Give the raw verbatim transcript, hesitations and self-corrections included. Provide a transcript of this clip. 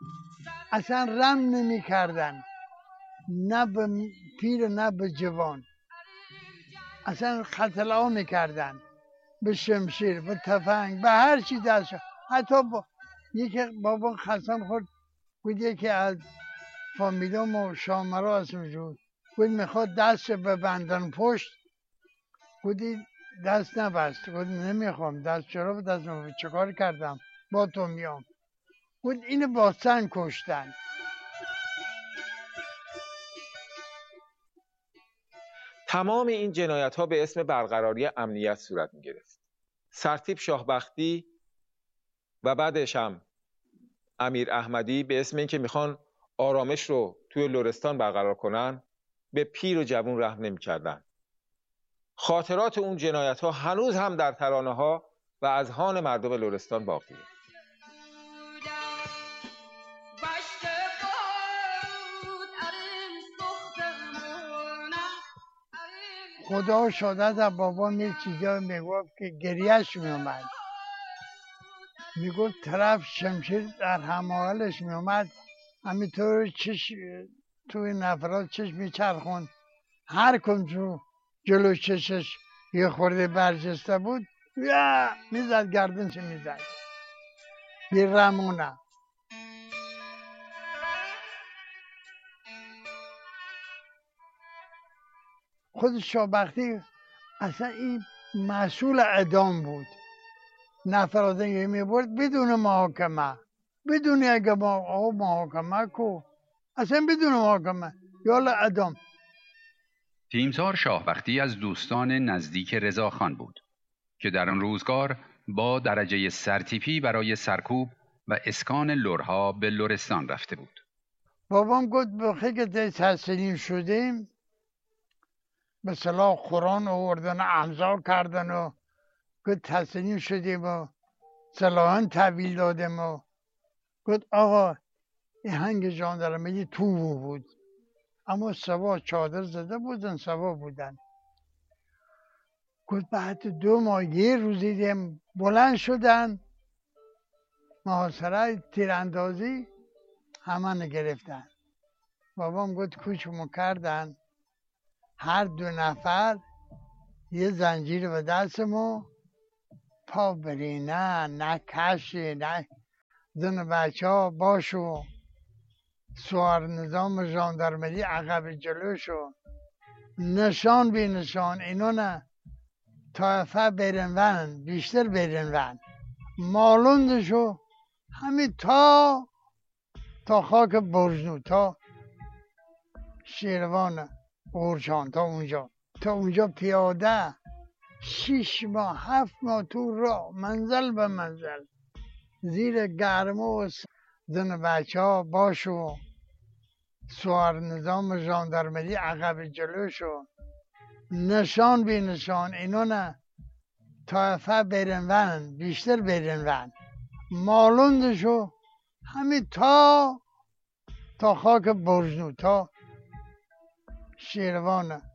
اصلا رم نمی کردن، نه به پیر نه به جوان. اصلا قتل میکردن به شمشیر، به تفنگ، به هر چی دست. حتی با یکی بابا قسم خورد، بود یکی از فامیلام و شامرا اسمش بود، بود میخواد دست ببندن پشت، بودی دست نبست، بود نمیخوام دست، چرا به دست نبست، چه کار کردم با تو میام، بود اینو با سنگ کشتن. تمام این جنایت ها به اسم برقراری امنیت صورت می گرفت. سرتیپ شاهبختی و بعدش هم امیر احمدی به اسم اینکه میخوان آرامش رو توی لرستان برقرار کنن به پیر و جوون رحم نمی‌کردن. خاطرات اون جنایت ها هنوز هم در ترانه ها و اذهان مردم لرستان باقیه. خدا شاده از بابا می چیزا میگفت که گریهش میومد، میگفت طرف شمشیر در هماهلش میومد، همینطور چش توی نفرات چش میچرخون، هر کنجو جلو چشش یه خورده برجسته بود یا میزد گردنش میزد بی رمونه. خود شاهبختی اصلا این مسئول اعدام بود، نفرات یه میبرد بدون محاکمه، بدون اگه با محاکمه کو، اصلا بدون محاکمه یالا اعدام. تیمسار شاهبختی از دوستان نزدیک رضاخان بود که در آن روزگار با درجه سرتیپی برای سرکوب و اسکان لرها به لرستان رفته بود. بابام گفت بخی که تحصیلیم شدیم به صلاح قرآن آوردن و امضا کردن و گفت تحصیلیم شدیم و صلاحاً تحویل دادیم و گفت آقا این هنگ ژاندارمری تو بود، اما سوا چادر زده بودن، سوا بودن. گفت بعد دو ماه یه روزی دیم بلند شدن محاصره تیراندازی همه گرفتن. بابام گفت کوچمو کردن، هر دو نفر یه زنجیر به دستمو، پا بری نه نه کشی نه زن بچه ها باشو، سوار نظام ژاندارمری عقب جلوشو، نشان بی نشان اینو نه طایفه برن ون بیشتر برن ون مالوندشو همین تا تا خاک برزنو، تا شیروان اورچان، تا اونجا تا اونجا پیاده شیش ماه هفت ماه تو راه منزل به منزل زیر گرما و زن بچه ها باشو، سوار نظام ژاندارمری عقب جلوشو، نشان بی نشان اینو نه طایفه برن ون بیشتر برن ون مالوندشو همین تا تا خاک برزنو، تا شیروان